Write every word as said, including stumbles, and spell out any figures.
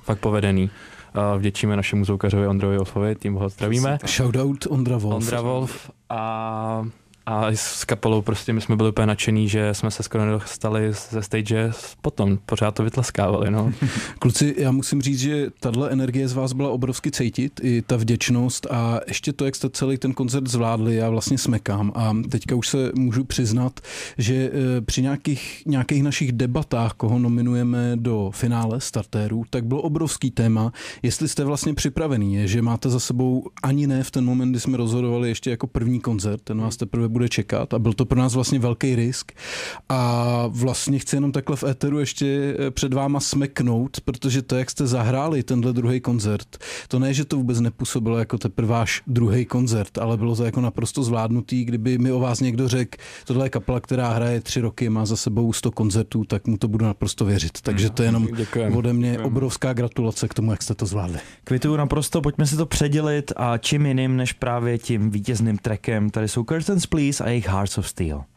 fakt povedený. Vděčíme našemu zvukařovi Ondrovi Wolfovi, tím ho zdravíme. Shoutout Ondra Wolf. Ondra Wolf a, a s kapelou prostě my jsme byli úplně nadšení, že jsme se skoro nedostali ze stage, potom pořád to vytleskávali. No. Kluci, já musím říct, že tahle energie z vás byla obrovsky cítit, i ta vděčnost a ještě to, jak jste celý ten koncert zvládli, já vlastně smekám a teďka už se můžu přiznat, že při nějakých, nějakých našich debatách, koho nominujeme do finále startérů, tak bylo obrovský téma, jestli jste vlastně připravený, je, že máte za sebou ani ne v ten moment, kdy jsme rozhodovali ještě jako první koncert, ten vás teprve bude čekat a byl to pro nás vlastně velký risk a vlastně chci jenom takhle v éteru ještě před váma smeknout, protože to, jak jste zahráli tenhle druhý koncert, to ne, že to vůbec nepůsobilo jako teprve váš druhý koncert, ale bylo to jako naprosto zvládnutý, kdyby mi o vás někdo řekl, tohle je kapela, která hraje tři roky, má za sebou sto koncertů, tak mu to budu naprosto věřit. Takže to je jenom Děkujeme. ode mě obrovská gratulace k tomu, jak jste to zvládli. Kvituju naprosto, pojďme si to předělit a čím jiným než právě tím vítězným trackem. Tady jsou Curtains Please a jejich Hearts of Steel.